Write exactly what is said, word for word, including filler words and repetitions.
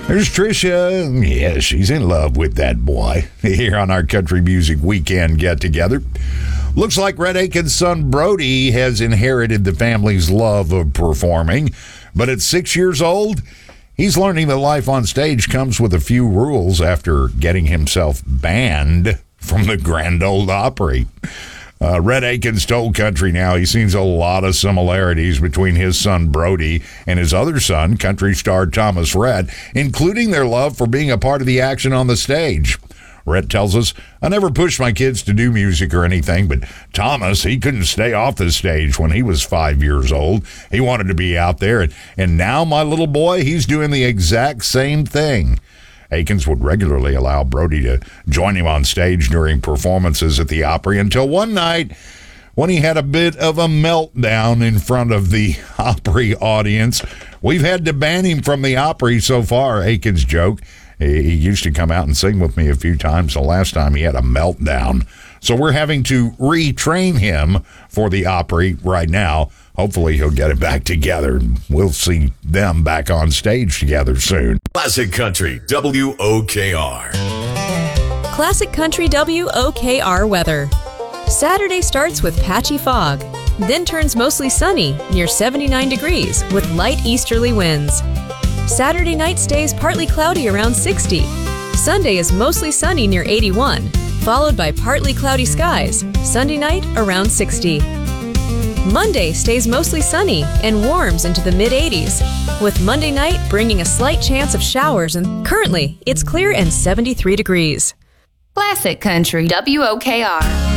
There's Trisha. Yeah, she's in love with that boy. Here on our Country Music Weekend get-together. Looks like Rhett Akins' son Brody has inherited the family's love of performing. But at six years old, he's learning that life on stage comes with a few rules after getting himself banned from the Grand Ole Opry. Uh, Rhett Akins told Country Now he sees a lot of similarities between his son Brody and his other son, country star Thomas Rhett, including their love for being a part of the action on the stage. Rhett tells us, I never pushed my kids to do music or anything, but Thomas, he couldn't stay off the stage when he was five years old. He wanted to be out there, and, and now my little boy, he's doing the exact same thing. Akins would regularly allow Brody to join him on stage during performances at the Opry until one night when he had a bit of a meltdown in front of the Opry audience. We've had to ban him from the Opry so far, Akins joked. He used to come out and sing with me a few times. The last time he had a meltdown. So we're having to retrain him for the Opry right now. Hopefully he'll get it back together, and we'll see them back on stage together soon. Classic Country W O K R. Classic Country W O K R weather. Saturday starts with patchy fog, then turns mostly sunny near seventy-nine degrees with light easterly winds. Saturday night stays partly cloudy around sixty. Sunday is mostly sunny near eighty-one, followed by partly cloudy skies. Sunday night around sixty. Monday stays mostly sunny and warms into the mid-eighties, with Monday night bringing a slight chance of showers, and currently it's clear and seventy-three degrees. Classic Country W O K R.